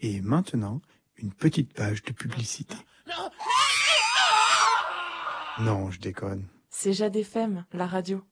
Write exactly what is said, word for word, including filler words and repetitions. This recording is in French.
Et maintenant, une petite page de publicité. Non, je déconne. C'est Jade F M, la radio.